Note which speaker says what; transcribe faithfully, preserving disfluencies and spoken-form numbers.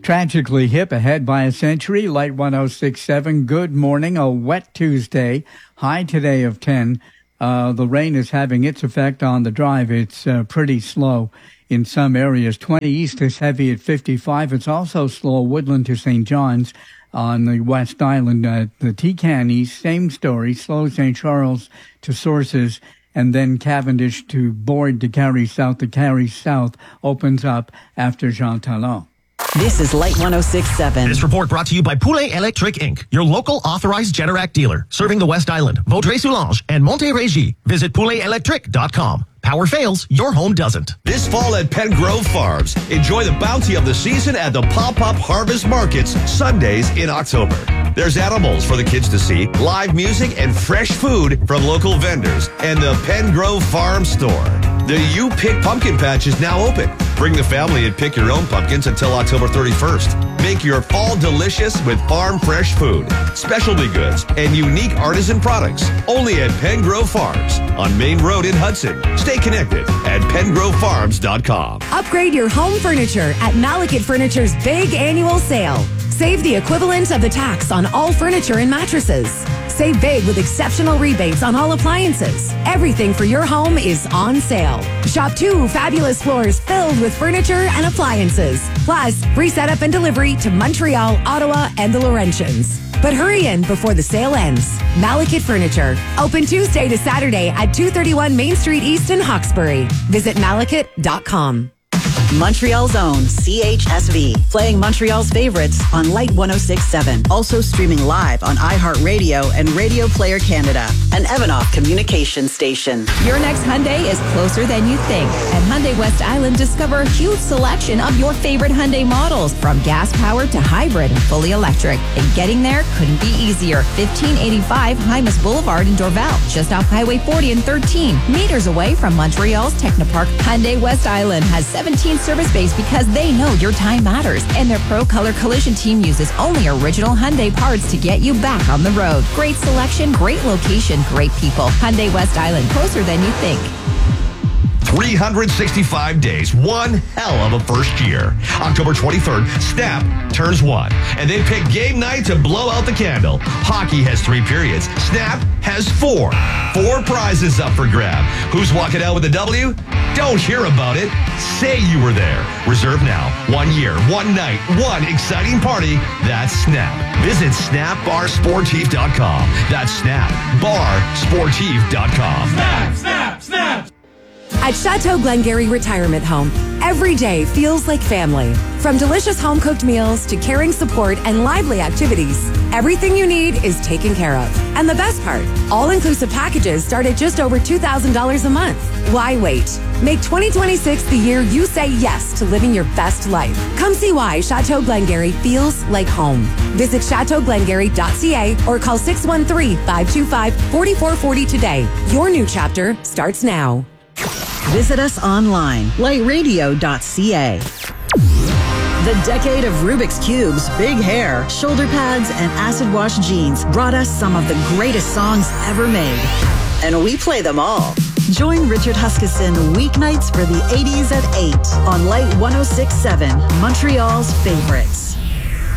Speaker 1: Tragically hip, ahead by a century. Light one oh six point seven. Good morning. A wet Tuesday. High today of ten. Uh, the rain is having its effect on the drive. It's uh, pretty slow in some areas. twenty east is heavy at fifty-five. It's also slow Woodland to Saint John's on the West Island. Uh, the Tecan East, same story. Slow Saint Charles to Sources. And then Cavendish to Boyd to Carry South. The Carry South opens up after Jean Talon.
Speaker 2: This is Light one oh six point seven.
Speaker 3: This report brought to you by Poulet Electric Incorporated, your local authorized Generac dealer, serving the West Island, Vaudreuil-Soulanges, and Montérégie. Visit poulet electric dot com. Power fails, your home doesn't.
Speaker 4: This fall at Pen Grove Farms, enjoy the bounty of the season at the Pop-Up Harvest Markets, Sundays in October. There's animals for the kids to see, live music, and fresh food from local vendors, and the Pen Grove Farm Store. The You Pick Pumpkin Patch is now open. Bring the family and pick your own pumpkins until October thirty-first. Make your fall delicious with farm fresh food, specialty goods, and unique artisan products. Only at Pen Grove Farms on Main Road in Hudson. Stay connected at pen grove farms dot com.
Speaker 5: Upgrade your home furniture at Malekith Furniture's big annual sale. Save the equivalent of the tax on all furniture and mattresses. Save big with exceptional rebates on all appliances. Everything for your home is on sale. Shop two fabulous floors filled with furniture and appliances. Plus, free setup and delivery to Montreal, Ottawa, and the Laurentians. But hurry in before the sale ends. Malekith Furniture. Open Tuesday to Saturday at two thirty-one Main Street East in Hawkesbury. Visit malekith dot com.
Speaker 2: Montreal's own C H S V, playing Montreal's favorites on Light one oh six point seven. Also streaming live on iHeartRadio and Radio Player Canada, an Evanoff communication station.
Speaker 6: Your next Hyundai is closer than you think. At Hyundai West Island, discover a huge selection of your favorite Hyundai models, from gas-powered to hybrid and fully electric. And getting there couldn't be easier. fifteen eighty-five Hymas Boulevard in Dorval, just off Highway forty and thirteen, meters away from Montreal's Technopark. Hyundai West Island has seventeen service bays because they know your time matters, and their Pro Color Collision team uses only original Hyundai parts to get you back on the road. Great selection, great location, great people. Hyundai West Island, closer than you think.
Speaker 4: three hundred sixty-five days, one hell of a first year. October twenty-third, Snap turns one, and they pick game night to blow out the candle. Hockey has three periods. Snap has four. Four prizes up for grab. Who's walking out with a W? Don't hear about it. Say you were there. Reserve now. One year, one night, one exciting party. That's Snap. Visit snap bar sportif dot com. That's snap bar sportif dot com.
Speaker 7: Snap, snap, snap.
Speaker 5: At Chateau Glengarry Retirement Home, every day feels like family. From delicious home-cooked meals to caring support and lively activities, everything you need is taken care of. And the best part, all-inclusive packages start at just over two thousand dollars a month. Why wait? Make twenty twenty-six the year you say yes to living your best life. Come see why Chateau Glengarry feels like home. Visit chateau glengarry dot c a or call six one three, five two five, four four four zero today. Your new chapter starts now.
Speaker 2: Visit us online, light radio dot c a. The decade of Rubik's Cubes, big hair, shoulder pads, and acid wash jeans brought us some of the greatest songs ever made. And we play them all. Join Richard Huskisson weeknights for the eighties at eight on Light one oh six point seven, Montreal's favorites.